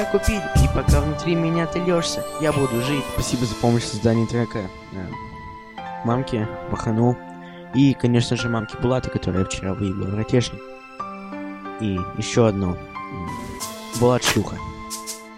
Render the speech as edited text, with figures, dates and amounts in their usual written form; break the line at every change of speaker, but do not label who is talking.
купить. И пока внутри меня ты лёшься, я буду жить.
Спасибо за помощь в создании трека. Мамке, Пахану. И, конечно же, мамке Булата, которая вчера выиграла в ротешник. И еще одно. Булат шлюха.